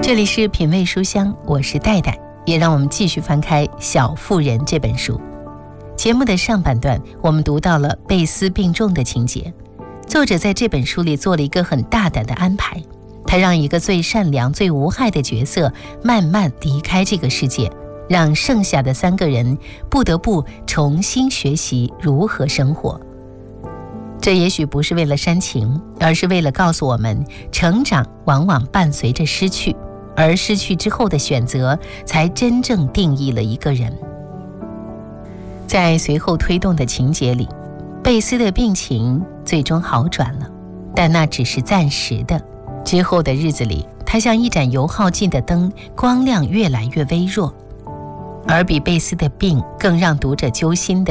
这里是品味书香，我是戴戴，也让我们继续翻开《小妇人》这本书。节目的上半段，我们读到了贝丝病重的情节。作者在这本书里做了一个很大胆的安排，他让一个最善良、最无害的角色慢慢离开这个世界，让剩下的3个人不得不重新学习如何生活。这也许不是为了煽情，而是为了告诉我们，成长往往伴随着失去，而失去之后的选择才真正定义了一个人。在随后推动的情节里，贝丝的病情最终好转了，但那只是暂时的。之后的日子里，它像一盏油耗尽的灯，光亮越来越微弱。而比贝丝的病更让读者揪心的